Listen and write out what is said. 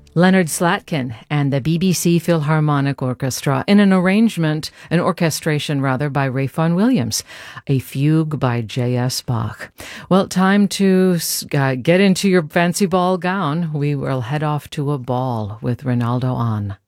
Leonard Slatkin and the BBC Philharmonic Orchestra in an orchestration by Ralph Vaughan Williams, a fugue by J.S. Bach. Well, time to get into your fancy ball gown. We will head off to a ball with Ronaldo on.